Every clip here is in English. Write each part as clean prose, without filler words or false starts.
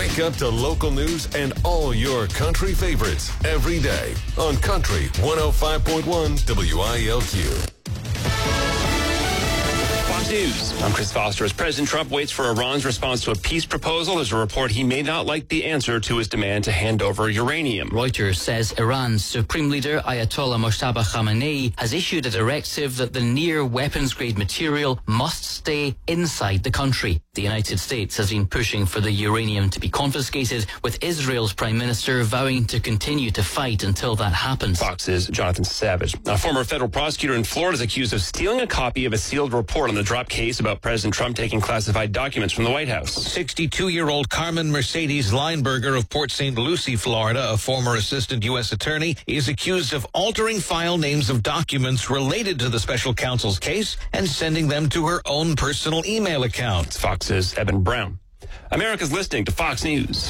Wake up to local news and all your country favorites every day on Country 105.1 WILQ. Fox News. I'm Chris Foster. As President Trump waits for Iran's response to a peace proposal, there's a report he may not like the answer to his demand to hand over uranium. Reuters says Iran's Supreme Leader Ayatollah Mojtaba Khamenei has issued a directive that the near weapons-grade material must stay inside the country. The United States has been pushing for the uranium to be confiscated, with Israel's Prime Minister vowing to continue to fight until that happens. Fox's Jonathan Savage. A former federal prosecutor in Florida is accused of stealing a copy of a sealed report on the drop case about President Trump taking classified documents from the White House. 62-year-old Carmen Mercedes Lineberger of Port St. Lucie, Florida, a former assistant U.S. attorney, is accused of altering file names of documents related to the special counsel's case and sending them to her own personal email account. Fox's Eben Brown. America's listening to Fox News.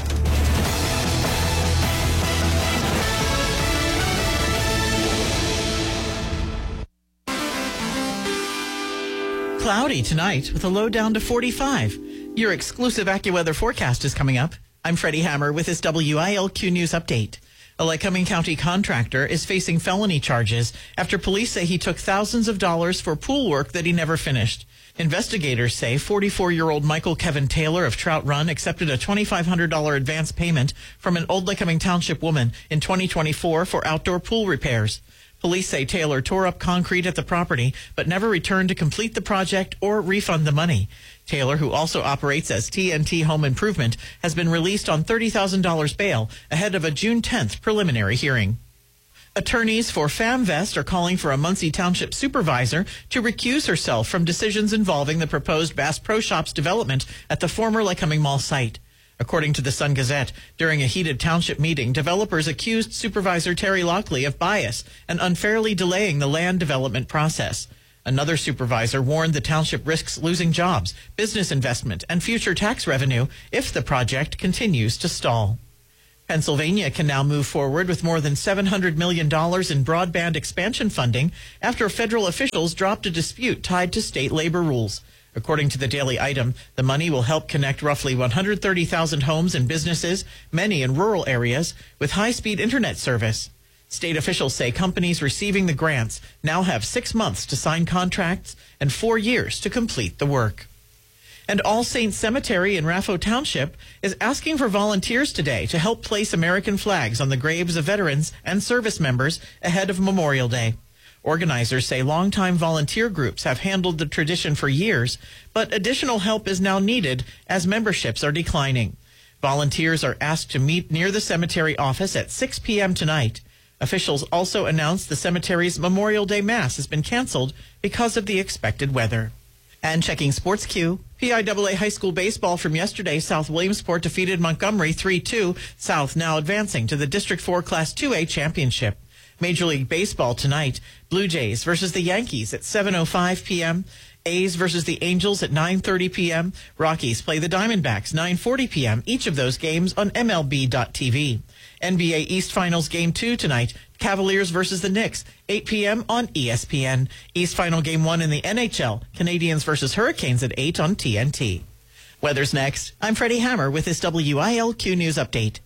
Cloudy tonight with a low down to 45. Your exclusive AccuWeather forecast is coming up. I'm Freddie Hammer with this WILQ News Update. A Lycoming County contractor is facing felony charges after police say he took thousands of dollars for pool work that he never finished. Investigators say 44-year-old Michael Kevin Taylor of Trout Run accepted a $2,500 advance payment from an old Lycoming Township woman in 2024 for outdoor pool repairs. Police say Taylor tore up concrete at the property but never returned to complete the project or refund the money. Taylor, who also operates as TNT Home Improvement, has been released on $30,000 bail ahead of a June 10th preliminary hearing. Attorneys for FamVest are calling for a Muncie Township supervisor to recuse herself from decisions involving the proposed Bass Pro Shops development at the former Lycoming Mall site. According to the Sun Gazette, during a heated township meeting, developers accused Supervisor Terry Lockley of bias and unfairly delaying the land development process. Another supervisor warned the township risks losing jobs, business investment, and future tax revenue if the project continues to stall. Pennsylvania can now move forward with more than $700 million in broadband expansion funding after federal officials dropped a dispute tied to state labor rules. According to the Daily Item, the money will help connect roughly 130,000 homes and businesses, many in rural areas, with high-speed internet service. State officials say companies receiving the grants now have 6 months to sign contracts and 4 years to complete the work. And All Saints Cemetery in Raffo Township is asking for volunteers today to help place American flags on the graves of veterans and service members ahead of Memorial Day. Organizers say longtime volunteer groups have handled the tradition for years, but additional help is now needed as memberships are declining. Volunteers are asked to meet near the cemetery office at 6 p.m. tonight. Officials also announced the cemetery's Memorial Day Mass has been canceled because of the expected weather. And checking Sports Q, PIAA High School baseball from yesterday, South Williamsport defeated Montgomery 3-2, South now advancing to the District 4 Class 2A championship. Major League Baseball tonight, Blue Jays versus the Yankees at 7:05 p.m., A's versus the Angels at 9:30 p.m., Rockies play the Diamondbacks 9:40 p.m., each of those games on MLB.tv. NBA East Finals Game 2 tonight, Cavaliers versus the Knicks, 8 p.m. on ESPN. East Final Game 1 in the NHL, Canadians versus Hurricanes at 8 on TNT. Weather's next. I'm Freddie Hammer with this WILQ News Update.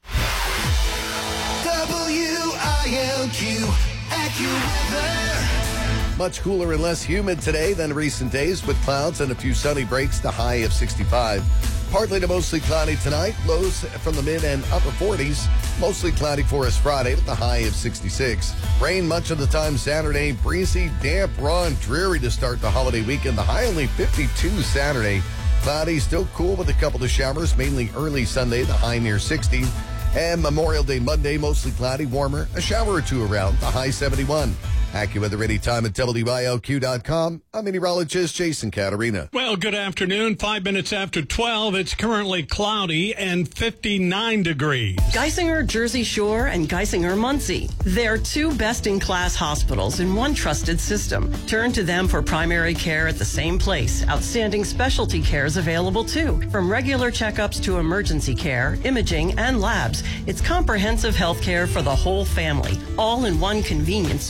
WILQ AccuWeather. Much cooler and less humid today than recent days, with clouds and a few sunny breaks, the high of 65. Partly to mostly cloudy tonight, lows from the mid and upper 40s. Mostly cloudy for us Friday with the high of 66. Rain much of the time Saturday, breezy, damp, raw, and dreary to start the holiday weekend. The high only 52 Saturday. Cloudy, still cool with a couple of showers, mainly early Sunday, the high near 60. And Memorial Day Monday, mostly cloudy, warmer, a shower or two around, the high 71. AccuWeather anytime at WILQ.com. I'm meteorologist Jason Caterina. Well, good afternoon. 5 minutes after 12. It's currently cloudy and 59 degrees. Geisinger Jersey Shore and Geisinger Muncie. They're two best-in-class hospitals in one trusted system. Turn to them for primary care at the same place. Outstanding specialty care is available too. From regular checkups to emergency care, imaging, and labs, it's comprehensive health care for the whole family, all in one convenient spot.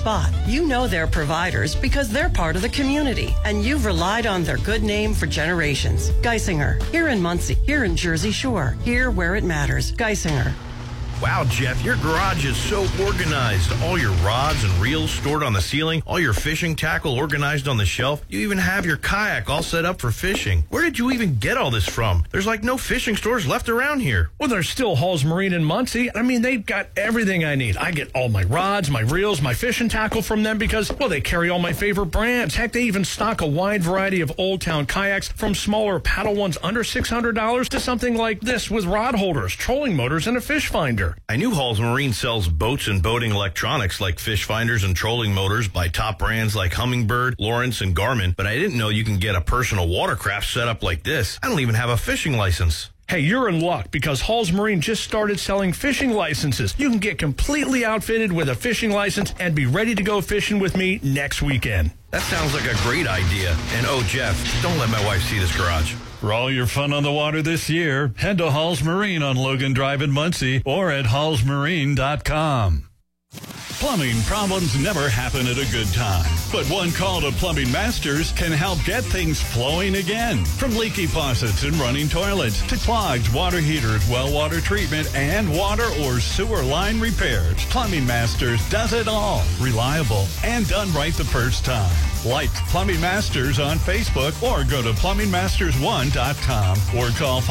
You know they're providers because they're part of the community, and you've relied on their good name for generations. Geisinger, here in Muncie, here in Jersey Shore, here where it matters. Geisinger. Wow, Jeff, your garage is so organized. All your rods and reels stored on the ceiling, all your fishing tackle organized on the shelf. You even have your kayak all set up for fishing. Where did you even get all this from? There's like no fishing stores left around here. Well, there's still Hall's Marine in Muncie. I mean, they've got everything I need. I get all my rods, my reels, my fishing tackle from them because, well, they carry all my favorite brands. Heck, they even stock a wide variety of Old Town kayaks from smaller paddle ones under $600 to something like this with rod holders, trolling motors, and a fish finder. I knew Hall's Marine sells boats and boating electronics like fish finders and trolling motors by top brands like Humminbird, Lawrence, and Garmin, but I didn't know you can get a personal watercraft set up like this. I don't even have a fishing license. Hey, you're in luck because Hall's Marine just started selling fishing licenses. You can get completely outfitted with a fishing license and be ready to go fishing with me next weekend. That sounds like a great idea. And oh, Jeff, don't let my wife see this garage. For all your fun on the water this year, head to Hall's Marine on Logan Drive in Muncie or at hallsmarine.com. Plumbing problems never happen at a good time, but one call to Plumbing Masters can help get things flowing again. From leaky faucets and running toilets to clogged water heaters, well water treatment, and water or sewer line repairs, Plumbing Masters does it all. Reliable and done right the first time. Like Plumbing Masters on Facebook or go to plumbingmasters1.com or call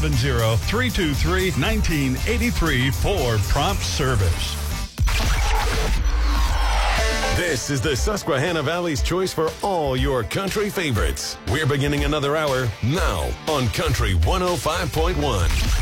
570-323-1983 for prompt service. This is the Susquehanna Valley's choice for all your country favorites. We're beginning another hour now on Country 105.1.